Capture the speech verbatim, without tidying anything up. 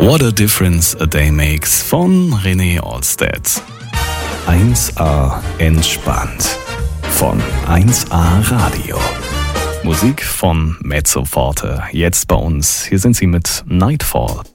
What a Difference a Day Makes von René Olstedt. eins a entspannt von eins a Radio. Musik von Mezzo Forte. Jetzt bei uns. Hier sind sie mit Nightfall.